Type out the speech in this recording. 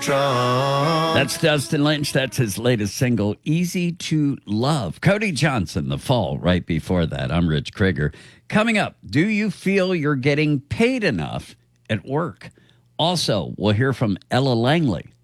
That's Dustin Lynch. That's his latest single, Easy to Love. Cody Johnson, The Fall, right before that. I'm Rich Krieger. Coming up, do you feel you're getting paid enough at work? Also, we'll hear from Ella Langley